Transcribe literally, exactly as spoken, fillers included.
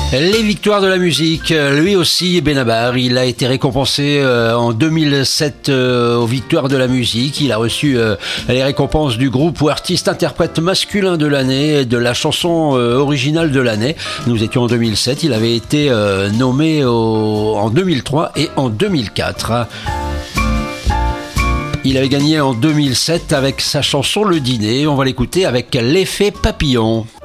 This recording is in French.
Les victoires de la musique, lui aussi Benabar, il a été récompensé en deux mille sept aux victoires de la musique. Il a reçu les récompenses du groupe ou artiste interprète masculin de l'année, de la chanson originale de l'année. Nous étions en deux mille sept, il avait été nommé en deux mille trois et en deux mille quatre. Il avait gagné en deux mille sept avec sa chanson Le Dîner. On va l'écouter avec l'effet papillon.